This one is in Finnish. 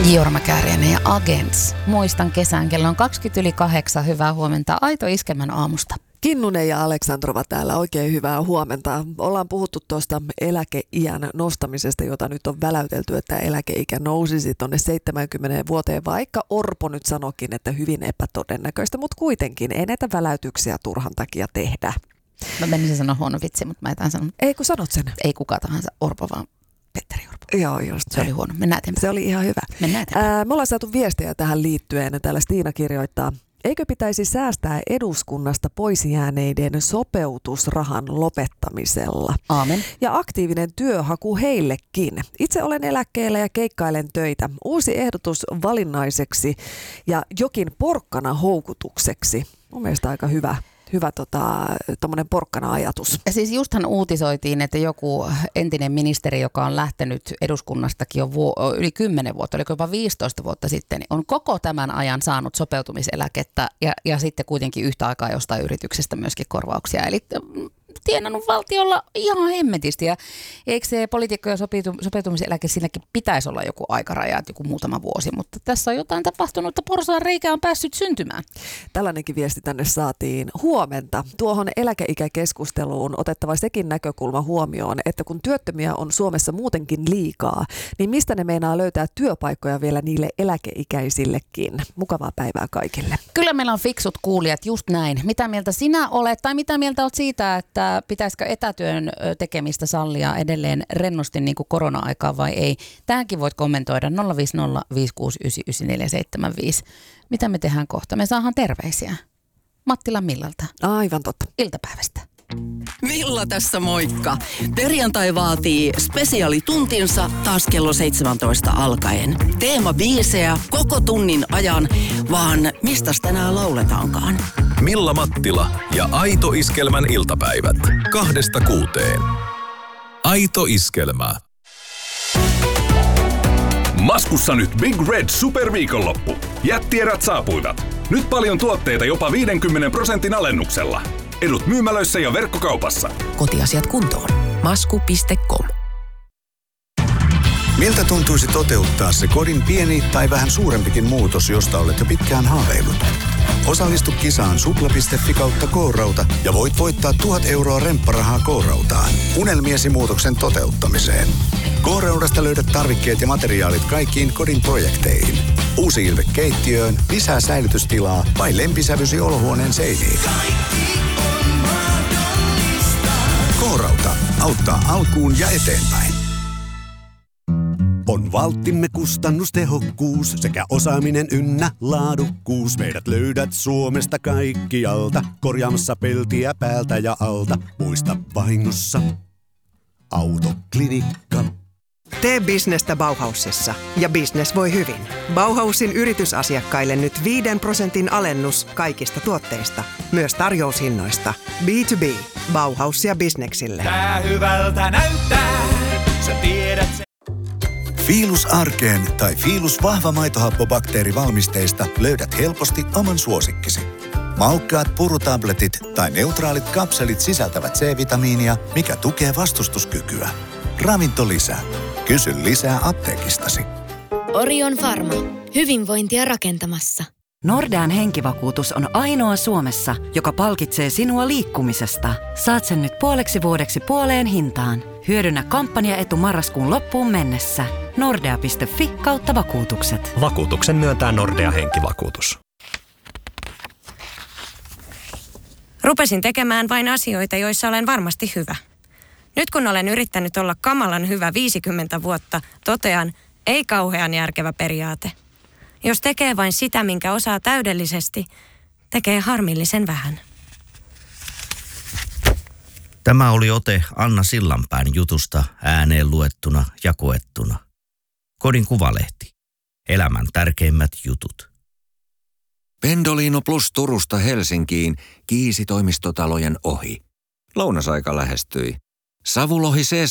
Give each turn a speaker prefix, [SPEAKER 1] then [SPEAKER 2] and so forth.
[SPEAKER 1] Jorma Kääriäinen ja Agents. Muistan kesän, kello on 8:20. Hyvää huomenta Aito Iskelmän aamusta.
[SPEAKER 2] Kinnunen ja Aleksandrova täällä, oikein hyvää huomenta. Ollaan puhuttu tuosta eläkeiän nostamisesta, jota nyt on väläytelty, että eläkeikä nousisi tuonne 70 vuoteen, vaikka Orpo nyt sanokin, että hyvin epätodennäköistä, mutta kuitenkin ei näitä väläytyksiä turhan takia tehdä.
[SPEAKER 1] Mä menisin sanoa huono vitsi, mutta mä etän sanon.
[SPEAKER 2] Ei kun sanot sen.
[SPEAKER 1] Ei kuka tahansa Orpo, vaan Petteri Orpo.
[SPEAKER 2] Joo, just
[SPEAKER 1] se oli huono. Mennään eteenpäin.
[SPEAKER 2] Se oli ihan hyvä.
[SPEAKER 1] Mennään eteenpäin.
[SPEAKER 2] Me ollaan saatu viestejä tähän liittyen. Täällä Stiina kirjoittaa. Eikö pitäisi säästää eduskunnasta pois jääneiden sopeutusrahan lopettamisella?
[SPEAKER 1] Aamen.
[SPEAKER 2] Ja aktiivinen työhaku heillekin. Itse olen eläkkeellä ja keikkailen töitä. Uusi ehdotus valinnaiseksi ja jokin porkkana houkutukseksi. Mun mielestä aika hyvä tommonen porkkana-ajatus.
[SPEAKER 1] Ja siis justhan uutisoitiin, että joku entinen ministeri, joka on lähtenyt eduskunnastakin jo yli 10 vuotta, oliko jopa 15 vuotta sitten, niin on koko tämän ajan saanut sopeutumiseläkettä ja sitten kuitenkin yhtä aikaa jostain yrityksestä myöskin korvauksia. Eli tienannut valtiolla ihan hemmetisti. Ja eikö se poliitikkojen sopeutumiseläke, silläkin pitäisi olla joku aikaraja, että joku muutama vuosi, mutta tässä on jotain tapahtunut, että porsaan reikä on päässyt syntymään.
[SPEAKER 2] Tällainenkin viesti tänne saatiin. Huomenta. Tuohon eläkeikäkeskusteluun otettava sekin näkökulma huomioon, että kun työttömiä on Suomessa muutenkin liikaa, niin mistä ne meinaa löytää työpaikkoja vielä niille eläkeikäisillekin? Mukavaa päivää kaikille.
[SPEAKER 1] Kyllä meillä on fiksut kuulijat, just näin. Mitä mieltä sinä olet tai mitä mieltä olet siitä, että pitäisikö etätyön tekemistä sallia edelleen rennosti niin kuin korona-aikaa vai ei? Tähänkin voit kommentoida 050 5699475. Mitä me tehdään kohta? Me saadaan terveisiä. Mattilan Millalta.
[SPEAKER 2] Aivan totta.
[SPEAKER 1] Iltapäivästä.
[SPEAKER 3] Milla tässä moikka. Perjantai vaatii spesiaalituntinsa taas kello 17 alkaen. Teemabiisejä koko tunnin ajan, vaan mistäs tänään lauletaankaan?
[SPEAKER 4] Milla Mattila ja Aito Iskelmän iltapäivät. 2-6. Aito Iskelmä.
[SPEAKER 5] Maskussa nyt Big Red Superviikonloppu. Jättierät saapuivat. Nyt paljon tuotteita jopa 50% alennuksella. Edut myymälöissä ja verkkokaupassa.
[SPEAKER 3] Kotiasiat kuntoon. Masku.com.
[SPEAKER 6] Miltä tuntuisi toteuttaa se kodin pieni tai vähän suurempikin muutos, josta olet jo pitkään haaveillut? Osallistu kisaan supla.fi kautta K-rauta ja voit voittaa 1000 euroa rempparahaa K-rautaan unelmiesi muutoksen toteuttamiseen. K-raudasta löydät tarvikkeet ja materiaalit kaikkiin kodin projekteihin. Uusi ilme keittiöön, lisää säilytystilaa vai lempisävysi olohuoneen seiniin. K-rauta auttaa alkuun ja eteenpäin.
[SPEAKER 7] On valttimme kustannustehokkuus sekä osaaminen ynnä laadukkuus. Meidät löydät Suomesta kaikkialta, korjaamassa peltiä päältä ja alta. Muista vahingossa, Autoklinikka.
[SPEAKER 8] Tee bisnestä Bauhausissa ja bisnes voi hyvin. Bauhausin yritysasiakkaille nyt 5% alennus kaikista tuotteista, myös tarjoushinnoista. B2B, Bauhaus ja bisneksille.
[SPEAKER 9] Tää hyvältä näyttää, sä tiedät se.
[SPEAKER 6] Fiilus Arkeen tai Fiilus vahva maitohappobakteerivalmisteista löydät helposti oman suosikkisi. Maukkaat purutabletit tai neutraalit kapselit sisältävät C-vitamiinia, mikä tukee vastustuskykyä. Ravintolisä. Kysy lisää apteekistasi.
[SPEAKER 10] Orion Pharma. Hyvinvointia rakentamassa.
[SPEAKER 11] Nordean henkivakuutus on ainoa Suomessa, joka palkitsee sinua liikkumisesta. Saat sen nyt puoleksi vuodeksi puoleen hintaan. Hyödynnä kampanjaetu marraskuun loppuun mennessä. Nordea.fi/vakuutukset.
[SPEAKER 12] Vakuutuksen myöntää Nordea henkivakuutus.
[SPEAKER 13] Rupesin tekemään vain asioita, joissa olen varmasti hyvä. Nyt kun olen yrittänyt olla kamalan hyvä 50 vuotta, totean, ei kauhean järkevä periaate. Jos tekee vain sitä, minkä osaa täydellisesti, tekee harmillisen vähän.
[SPEAKER 14] Tämä oli ote Anna Sillanpään jutusta ääneen luettuna ja koettuna. Kodin Kuvalehti. Elämän tärkeimmät jutut.
[SPEAKER 15] Pendolino Plus Turusta Helsinkiin kiisi toimistotalojen ohi. Lounasaika lähestyi. Savulohi